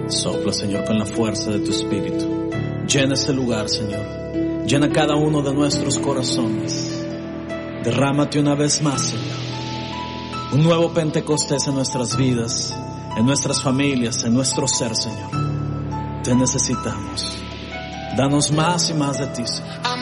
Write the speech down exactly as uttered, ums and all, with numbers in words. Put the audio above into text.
Sopla, Señor, con la fuerza de tu Espíritu. Llena este lugar, Señor. Llena cada uno de nuestros corazones. Derrámate una vez más, Señor. Un nuevo Pentecostés en nuestras vidas, en nuestras familias, en nuestro ser, Señor. Te necesitamos. Danos más y más de ti, Señor.